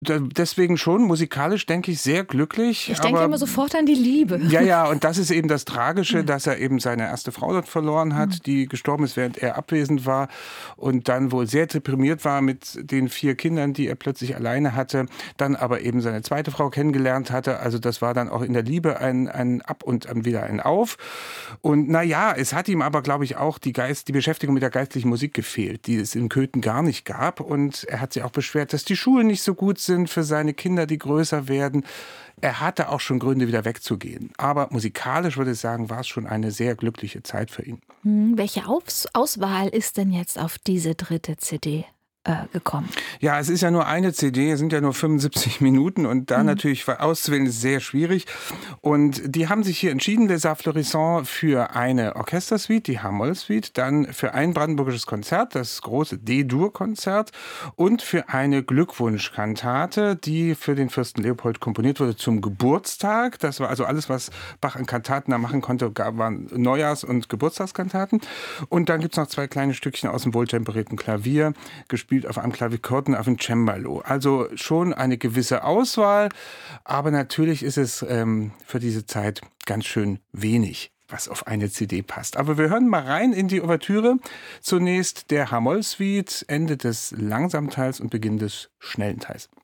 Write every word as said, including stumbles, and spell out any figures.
Da, deswegen schon, musikalisch denke ich sehr glücklich. Ich denke aber, immer sofort an die Liebe. Ja, ja, und das ist eben das Tragische, dass er eben seine erste Frau dort verloren hat, die gestorben ist, während er abwesend war und dann wohl sehr deprimiert war mit den vier Kindern, die er plötzlich alleine hatte, dann aber eben seine zweite Frau kennengelernt hatte. Also das war dann auch in der Liebe ein, ein Ab und wieder ein Auf. Und naja, es hat ihm aber, glaube ich, auch die, Geist, die Beschäftigung mit der geistlichen Musik gefehlt, die es in Köthen gar nicht gab. Und er hat sich auch beschwert, dass die Schulen nicht so gut sind für seine Kinder, die größer werden. Er hatte auch schon Gründe, wieder wegzugehen. Aber musikalisch, würde ich sagen, war es schon eine sehr glückliche Zeit für ihn. Hm, welche Aus- Auswahl ist denn jetzt auf diese dritte C D äh, gekommen? Ja, es ist ja nur eine C D, es sind ja nur fünfundsiebzig Minuten und da mhm. natürlich auszuwählen ist sehr schwierig. Und die haben sich hier entschieden, Les Arts Florissants, für eine Orchestersuite, die H-Moll-Suite, dann für ein brandenburgisches Konzert, das große D-Dur-Konzert und für eine Glückwunschkantate, die für den Fürsten Leopold komponiert wurde zum Geburtstag. Das war also alles, was Bach an Kantaten da machen konnte, waren Neujahrs- und Geburtstagskantaten. Und dann gibt es noch zwei kleine Stückchen aus dem wohltemperierten Klavier, gespielt auf einem Klavichord, auf dem Cembalo. Also schon eine gewisse Auswahl, aber natürlich ist es ähm, für diese Zeit ganz schön wenig, was auf eine C D passt. Aber wir hören mal rein in die Ouvertüre. Zunächst der H-Moll-Suite, Ende des Langsamteils und Beginn des schnellen Teils.